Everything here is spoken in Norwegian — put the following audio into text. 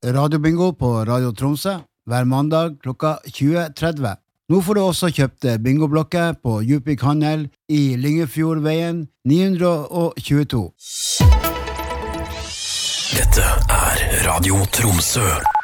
radiobingo på Radio Tromsø hver mandag klokka 20:30. Nå får du også kjøpt bingoblokker på Djupvik Handel i Lyngefjordveien 922. Dette Radio Tromsø.